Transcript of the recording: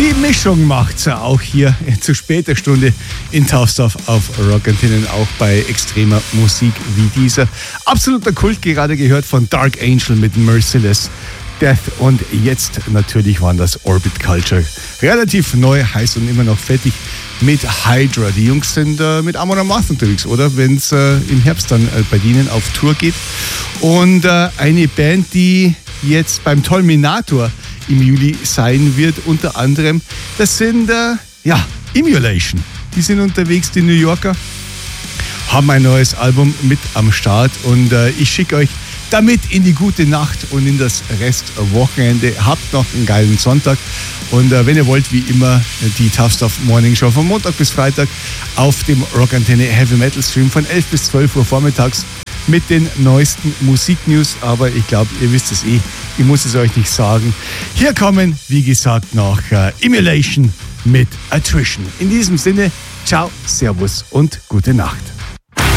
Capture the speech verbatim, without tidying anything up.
Die Mischung macht's ja auch hier zu später Stunde in Tough Stuff auf Rockantenne, auch bei extremer Musik wie dieser. Absoluter Kult, gerade gehört von Dark Angel mit Merciless Death, und jetzt natürlich waren das Orbit Culture. Relativ neu, heiß und immer noch fettig mit Hydra. Die Jungs sind äh, mit Amon Amarth unterwegs, oder? Wenn es äh, im Herbst dann äh, bei denen auf Tour geht. Und äh, eine Band, die jetzt beim Tolminator im Juli sein wird, unter anderem, das sind, äh, ja, Immolation. Die sind unterwegs, die New Yorker, haben ein neues Album mit am Start, und äh, ich schicke euch damit in die gute Nacht und in das Restwochenende. Habt noch einen geilen Sonntag, und äh, wenn ihr wollt, wie immer, die Tough Stuff Morning Show von Montag bis Freitag auf dem Rockantenne Heavy Metal Stream von elf bis zwölf Uhr vormittags mit den neuesten Musiknews. Aber ich glaube, ihr wisst es eh, ich muss es euch nicht sagen. Hier kommen, wie gesagt, noch äh, Immolation mit Attrition. In diesem Sinne, ciao, servus und gute Nacht.